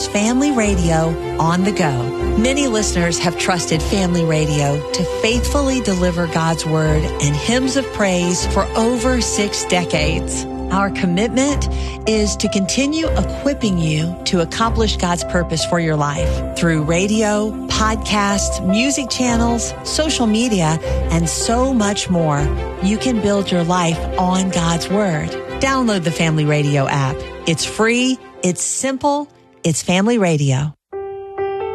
Family Radio on the go. Many listeners have trusted Family Radio to faithfully deliver God's Word and hymns of praise for over 6 decades. Our commitment is to continue equipping you to accomplish God's purpose for your life through radio, podcasts, music channels, social media, and so much more. You can build your life on God's Word. Download the Family Radio app. It's free, it's simple, it's Family Radio.